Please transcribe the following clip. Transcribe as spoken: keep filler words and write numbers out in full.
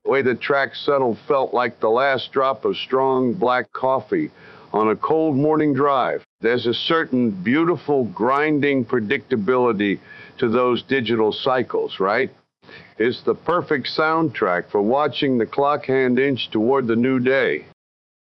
The way the track settled felt like the last drop of strong black coffee on a cold morning drive. There's a certain beautiful grinding predictability to those digital cycles, right? It's the perfect soundtrack for watching the clock hand inch toward the new day.